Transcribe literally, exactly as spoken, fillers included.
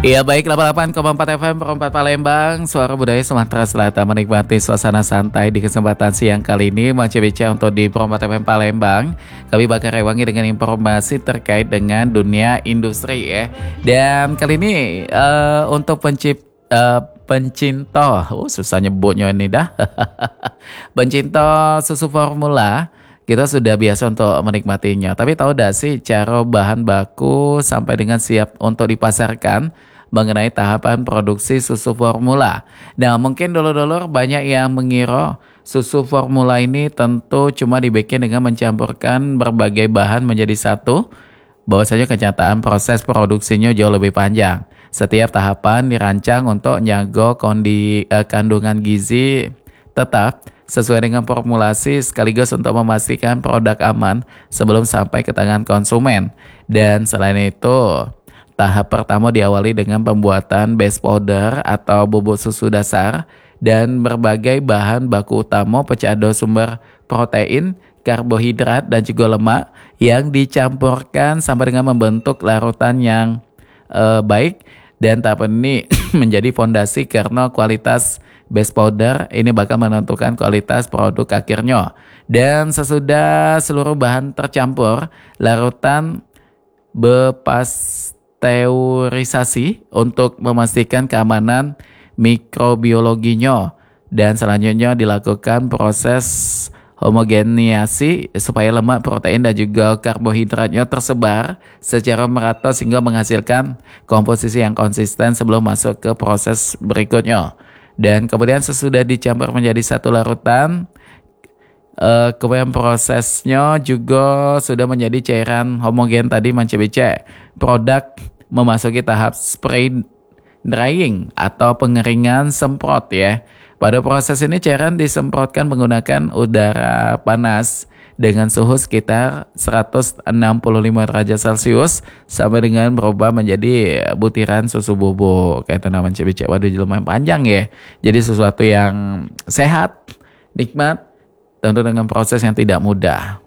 Iya baik, delapan puluh delapan koma empat F M Perempat Palembang, Suara Budaya Sumatera Selatan, menikmati suasana santai di kesempatan siang kali ini. Macam bicara untuk di Perempat F M Palembang, kami bakal rewangi dengan informasi terkait dengan dunia industri ya. Dan kali ini uh, untuk pencip uh, pencinta, oh susah nyebutnya ini dah. Pencinta susu formula, kita sudah biasa untuk menikmatinya. Tapi tahu dah sih cara bahan baku sampai dengan siap untuk dipasarkan mengenai tahapan produksi susu formula. Nah, mungkin dulu-dulu banyak yang mengira susu formula ini tentu cuma dibikin dengan mencampurkan berbagai bahan menjadi satu. Bahwasanya kenyataan proses produksinya jauh lebih panjang. Setiap tahapan dirancang untuk nyago kondi eh, kandungan gizi tetap sesuai dengan formulasi sekaligus untuk memastikan produk aman sebelum sampai ke tangan konsumen. Dan selain itu, tahap pertama diawali dengan pembuatan base powder atau bubuk susu dasar dan berbagai bahan baku utama pecahdo sumber protein, karbohidrat dan juga lemak yang dicampurkan sampai dengan membentuk larutan yang eh, baik. Dan tahap ini menjadi fondasi karena kualitas base powder ini bakal menentukan kualitas produk akhirnya. Dan sesudah seluruh bahan tercampur, larutan bepasteurisasi untuk memastikan keamanan mikrobiologinya. Dan selanjutnya dilakukan proses homogeniasi supaya lemak, protein dan juga karbohidratnya tersebar secara merata sehingga menghasilkan komposisi yang konsisten sebelum masuk ke proses berikutnya. Dan kemudian sesudah dicampur menjadi satu larutan, uh, kemudian prosesnya juga sudah menjadi cairan homogen tadi mencebecek. Produk memasuki tahap spray drying atau pengeringan semprot ya. Pada proses ini cairan disemprotkan menggunakan udara panas dengan suhu sekitar seratus enam puluh lima derajat Celcius sampai dengan berubah menjadi butiran susu bubuk. Kayak itu namanya cebecek. Waduh, lumayan panjang ya. Jadi sesuatu yang sehat, nikmat, tentu dengan proses yang tidak mudah.